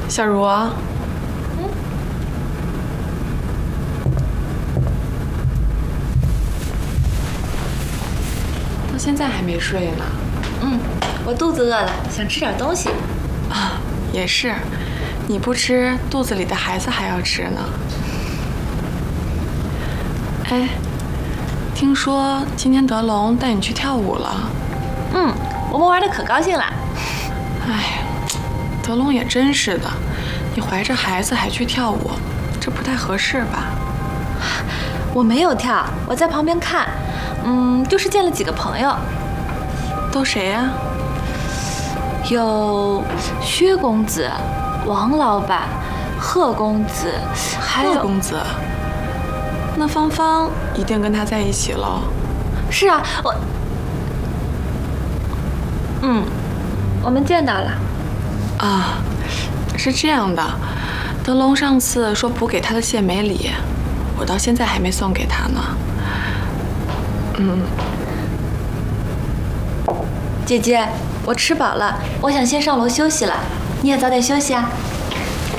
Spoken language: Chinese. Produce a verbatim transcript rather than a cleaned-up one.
小茹，嗯，到现在还没睡呢。 嗯，我肚子饿了，想吃点东西。 啊，也是，你不吃，肚子里的孩子还要吃呢。哎，听说今天德龙带你去跳舞了。 嗯，我们玩的可高兴了。 哎，德龙也真是的，你怀着孩子还去跳舞，这不太合适吧？ 我没有跳，我在旁边看，嗯，就是见了几个朋友。 都谁呀？ 有薛公子、王老板、贺公子，还有贺公子。那芳芳一定跟他在一起喽。 是啊，我，嗯，我们见到了。 啊，是这样的，德龙上次说补给他的谢美礼，我到现在还没送给他呢。嗯。 姐姐，我吃饱了，我想先上楼休息了，你也早点休息啊。